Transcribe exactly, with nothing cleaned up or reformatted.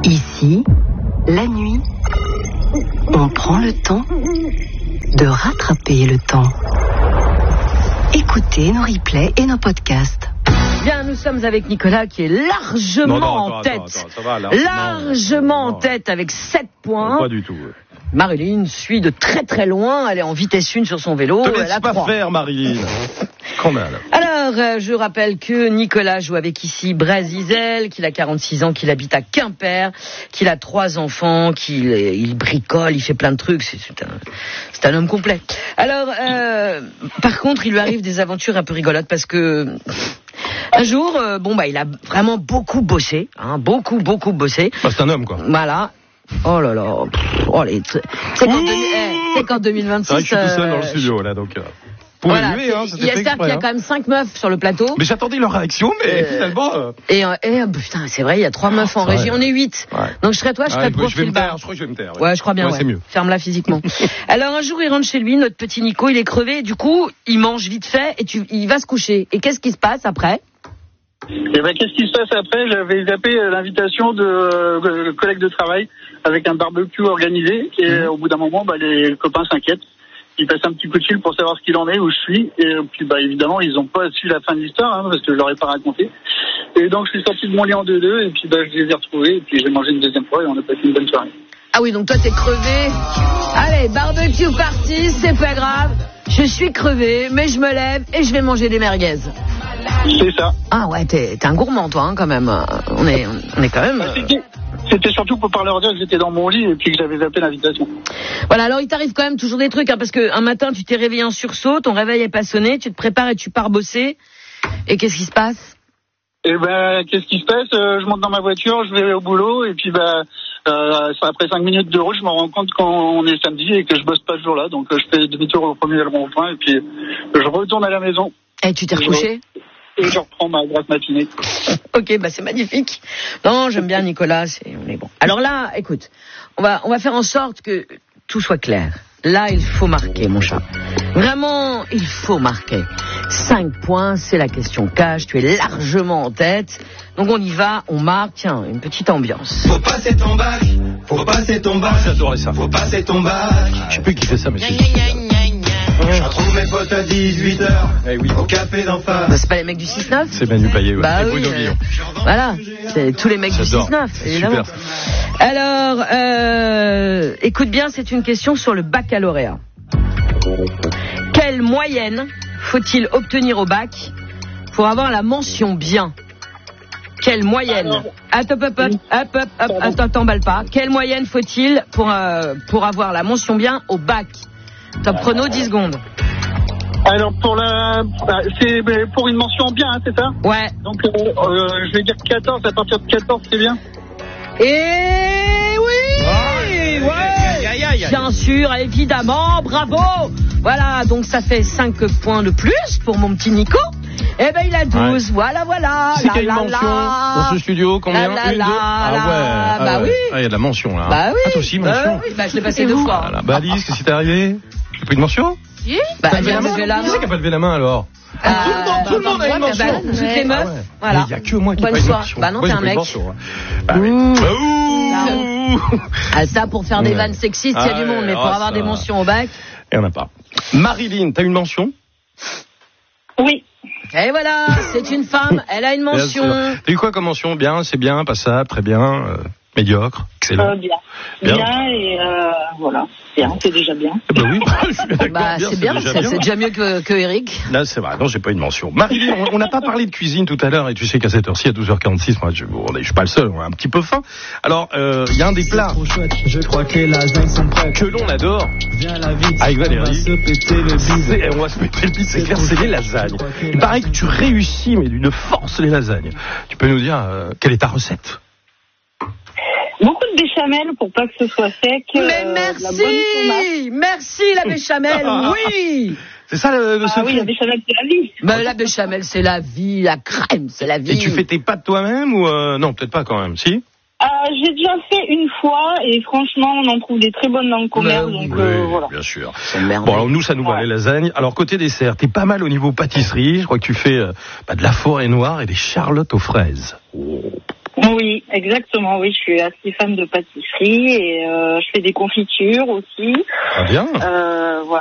Ici, la nuit, on prend le temps de rattraper le temps. Écoutez nos replays et nos podcasts. Bien, nous sommes avec Nicolas qui est largement non, non, en attends, tête. attends, attends, ça va, largement, largement non, en tête avec sept points. Pas du tout. Marilyn suit de très très loin. Elle est en vitesse une sur son vélo. Te Elle laisse a pas trois. faire, Marilyn. Quand même. Alors, euh, je rappelle que Nicolas joue avec ici Brasizel, qu'il a quarante-six ans, qu'il habite à Quimper, qu'il a trois enfants, qu'il il bricole, il fait plein de trucs. C'est, c'est, un, c'est un homme complet. Alors, euh, par contre, il lui arrive des aventures un peu rigolotes parce que... Un jour, euh, bon bah il a vraiment beaucoup bossé, hein, beaucoup beaucoup bossé. Bah, c'est un homme quoi. Voilà. Oh là là. Pff, oh les. C'est qu'en, deux, eh, c'est qu'en deux mille vingt-six. C'est vrai que je suis tout seul dans le euh, studio là donc. Euh, pour voilà, élever, hein, il y a, c'est-à-dire qu'il y a hein. quand même cinq meufs sur le plateau. Mais j'attendais leur réaction, mais Euh, finalement. Euh... Et, euh, et euh, putain, c'est vrai, il y a trois meufs en Ouais. régie. On est huit. Ouais. Donc je serais toi, je serais Ouais, pro je vais me fil bas. taire. Je crois que je vais me taire. Ouais, je crois bien. Ouais, Ouais. c'est mieux. Ferme-la physiquement. Alors un jour, il rentre chez lui, notre petit Nico, il est crevé. Et du coup, il mange vite fait et tu, il va se coucher. Et qu'est-ce qui se passe après? Et ben, qu'est-ce qui se passe après? J'avais zappé l'invitation de euh, collègues de travail avec un barbecue organisé. Et mmh. au bout d'un moment, bah, les copains s'inquiètent. Ils passent un petit coup de fil pour savoir ce qu'il en est, où je suis. Et puis, bah, évidemment, ils n'ont pas su la fin de l'histoire, hein, parce que je leur ai pas raconté. Et donc, je suis sorti de mon lit en deux deux. Et puis, bah, je les ai retrouvés. Et puis, j'ai mangé une deuxième fois et on a passé une bonne soirée. Ah oui, donc toi, t'es crevé. Allez, barbecue party, c'est pas grave. Je suis crevé, mais je me lève et je vais manger des merguez. C'est ça. Ah ouais, t'es, t'es un gourmand, toi, hein, quand même. On est, on est quand même... Euh... C'était, c'était surtout pour pas leur dire que j'étais dans mon lit et puis que j'avais zappé l'invitation. Voilà, alors il t'arrive quand même toujours des trucs, hein, parce qu'un matin, tu t'es réveillé en sursaut, ton réveil est pas sonné, tu te prépares et tu pars bosser. Et qu'est-ce qui se passe? Et ben, qu'est-ce qui se passe? euh, Je monte dans ma voiture, je vais au boulot et puis bah, euh, après cinq minutes de route, je me rends compte qu'on est samedi et que je bosse pas ce jour-là. Donc euh, je fais demi-tour au premier rond-point et puis je retourne à la maison. Et tu t'es recouché? Et je reprends ma grasse matinée. Ok, bah c'est magnifique. Non, j'aime bien Nicolas, c'est, on est bon. Alors là, écoute, on va, on va faire en sorte que tout soit clair. Là, il faut marquer, mon chat. Vraiment, il faut marquer. Cinq points, c'est la question cash. Tu es largement en tête. Donc on y va, on marque. Tiens, une petite ambiance. Faut passer ton bac, faut passer ton bac. J'adorais ça. Faut passer ton bac. Je sais plus qui fait ça, mais c'est. Je retrouve mes potes à dix-huit heures. Eh oui. Au café d'en face. Bah, c'est pas les mecs du six neuf? C'est Manu Payet, ouais. Bah Et oui, Bruno euh, Guillon. voilà, c'est tous les mecs J'adore. du six neuf, C'est évidemment. super. Alors, euh, écoute bien, c'est une question sur le baccalauréat. Quelle moyenne faut-il obtenir au bac pour avoir la mention bien? Quelle moyenne? Alors, Attends, hop, hop, hop, hop, hop, hop, attends, t'emballe pas. Quelle moyenne faut-il pour, euh, pour avoir la mention bien au bac? Top chrono, dix secondes. Alors pour la, c'est pour une mention bien, hein, c'est ça? Ouais. Donc euh, euh, je vais dire quatorze. À partir de quatorze, c'est bien. Et oui, Aïe, ouais, aïe, aïe, aïe. bien sûr, évidemment, bravo. Voilà, donc ça fait cinq points de plus pour mon petit Nico. Eh ben il a douze, Ouais. voilà, voilà. C'est La, quelle la, mention la. dans ce studio? Combien? La, la, Une, la, deux Ah la. ouais. Ah Bah ouais. oui. Ah, il y a de la mention là. Bah oui. Ah, toi aussi, Bah mention. oui, bah je l'ai passé deux fois. Voilà. Bah Alice, qu'est-ce qui t'est arrivé? T'as pris une mention? Bah T'as elle levé vient la de lever la main? Qui c'est main. qui a pas levé la main alors? Ah, Tout le monde, tout le monde a une bah, mention. bah, toutes les meufs, Ah ouais. voilà. Mais il y a que moi qui n'ai Bonne pas une soirée. mention. Bah non, Moi, t'es j'ai un pas une mec. mention, hein. Bah oui. Ouh. Ouh. Ah ça, pour faire des Ouais. vannes sexistes, il y a Ah du monde, ouais, mais pour ah, avoir ça. des mentions au bac. Il n'y en a pas. Marilyn, t'as une mention? Oui. Et voilà, c'est une femme, elle a une Bien mention. sûr. T'as eu quoi comme mention? Bien, c'est bien, passable, très bien, euh, médiocre, excellent. Euh, bien. Bien. Bien et euh, voilà. Bien, c'est déjà bien. Eh ben oui, je suis d'accord, Bah c'est bien, déjà c'est, c'est déjà mieux que, que Eric. Là, c'est vrai. Non, j'ai pas une mention. Marilyn, on n'a pas parlé de cuisine tout à l'heure, et tu sais qu'à cette heure-ci, à douze heures quarante-six, moi, je, bon, je suis pas le seul, on a un petit peu faim. Alors, il euh, y a un des plats Je crois que les lasagnes sont prêtes. que l'on adore. Viens la vite, Avec on va Valérie. se péter le bide. C'est- on va se mettre le bide, c'est clair, c'est les lasagnes. Il paraît que tu réussis, mais d'une force, les lasagnes. Tu peux nous dire euh, quelle est ta recette? Beaucoup de béchamel pour pas que ce soit sec. Mais euh, de la bonne merci, merci la béchamel, oui. C'est ça le, le Ah secret? oui, la béchamel, c'est la vie. Bah, la béchamel, c'est la vie, la crème, c'est la vie. Et tu fais tes pâtes toi-même ou euh, non, peut-être pas quand même, si? Euh, j'ai déjà fait une fois et franchement, on en trouve des très bonnes dans le commerce. Mais Donc Oui, euh, voilà. bien sûr. C'est merveilleux. Bon, alors nous, ça nous va, Ouais. les lasagnes. Alors, côté dessert, t'es pas mal au niveau pâtisserie. Je crois que tu fais euh, bah, de la forêt noire et des charlottes aux fraises. Oh. Oui, exactement. Oui, je suis assez fan de pâtisserie et euh, je fais des confitures aussi. Ah bien. Euh, voilà.